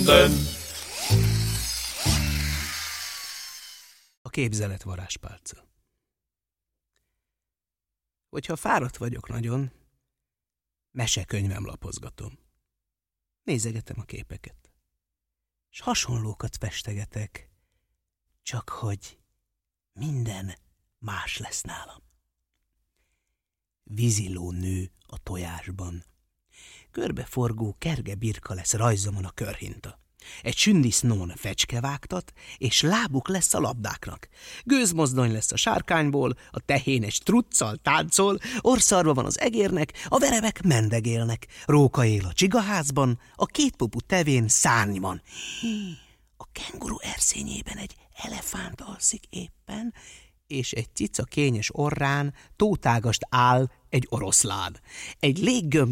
A képzelet varázspálca. Hogyha fáradt vagyok nagyon, mesekönyvem lapozgatom. Nézegetem a képeket. S hasonlókat festegetek, csak hogy minden más lesz nálam. Víziló nő a tojásban. Körbeforgó kerge birka lesz rajzomon a körhinta. Egy sündisznón fecske vágtat, és lábuk lesz a labdáknak. Gőzmozdony lesz a sárkányból, a tehén egy struccal táncol, orszarva van az egérnek, a verevek mendegélnek, róka él a csigaházban, a kétpopú tevén szárny van. A kenguru erszényében egy elefánt alszik éppen, és egy cica kényes orrán tótágast áll egy oroszlán. Egy léggömb